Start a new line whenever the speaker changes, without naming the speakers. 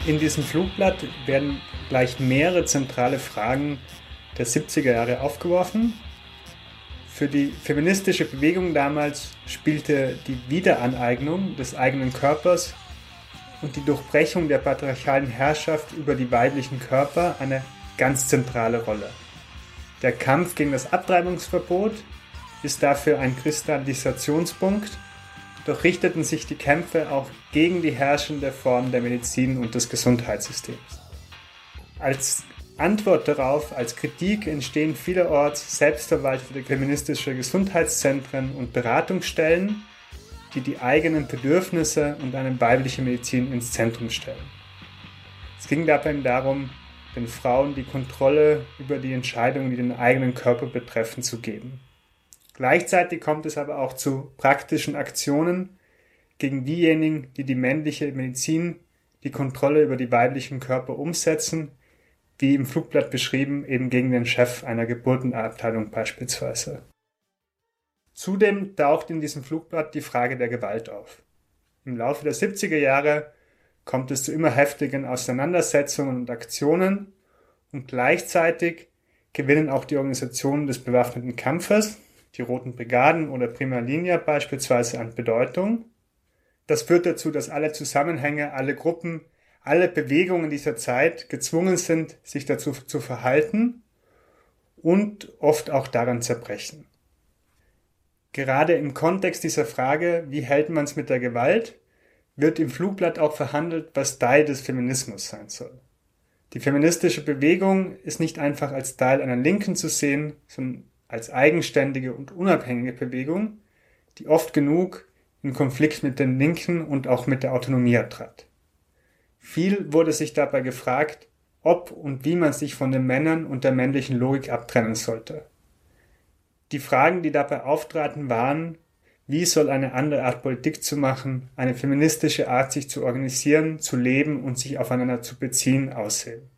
In diesem Flugblatt werden gleich mehrere zentrale Fragen der 70er Jahre aufgeworfen. Für die feministische Bewegung damals spielte die Wiederaneignung des eigenen Körpers und die Durchbrechung der patriarchalen Herrschaft über die weiblichen Körper eine ganz zentrale Rolle. Der Kampf gegen das Abtreibungsverbot ist dafür ein Kristallisationspunkt, doch richteten sich die Kämpfe auch gegen die herrschende Form der Medizin und des Gesundheitssystems. Als Antwort darauf, als Kritik entstehen vielerorts selbstverwaltete feministische Gesundheitszentren und Beratungsstellen, die die eigenen Bedürfnisse und eine weibliche Medizin ins Zentrum stellen. Es ging dabei darum, den Frauen die Kontrolle über die Entscheidungen, die den eigenen Körper betreffen, zu geben. Gleichzeitig kommt es aber auch zu praktischen Aktionen gegen diejenigen, die die männliche Medizin die Kontrolle über die weiblichen Körper umsetzen, wie im Flugblatt beschrieben, eben gegen den Chef einer Geburtenabteilung beispielsweise. Zudem taucht in diesem Flugblatt die Frage der Gewalt auf. Im Laufe der 70er Jahre kommt es zu immer heftigen Auseinandersetzungen und Aktionen und gleichzeitig gewinnen auch die Organisationen des bewaffneten Kampfes, die Roten Brigaden oder Prima Linea beispielsweise, an Bedeutung. Das führt dazu, dass alle Zusammenhänge, alle Gruppen, alle Bewegungen dieser Zeit gezwungen sind, sich dazu zu verhalten und oft auch daran zerbrechen. Gerade im Kontext dieser Frage, wie hält man es mit der Gewalt, wird im Flugblatt auch verhandelt, was Teil des Feminismus sein soll. Die feministische Bewegung ist nicht einfach als Teil einer Linken zu sehen, sondern als eigenständige und unabhängige Bewegung, die oft genug in Konflikt mit den Linken und auch mit der Autonomie trat. Viel wurde sich dabei gefragt, ob und wie man sich von den Männern und der männlichen Logik abtrennen sollte. Die Fragen, die dabei auftraten, waren: Wie soll eine andere Art Politik zu machen, eine feministische Art sich zu organisieren, zu leben und sich aufeinander zu beziehen, aussehen?